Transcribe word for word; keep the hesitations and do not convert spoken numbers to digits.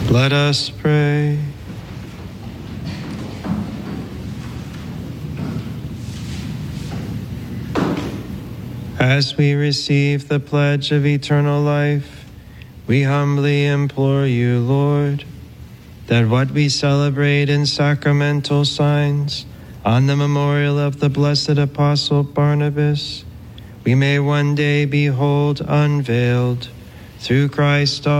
Let us pray. As we receive the pledge of eternal life, we humbly implore you, Lord, that what we celebrate in sacramental signs on the memorial of the blessed Apostle Barnabas, we may one day behold unveiled through Christ our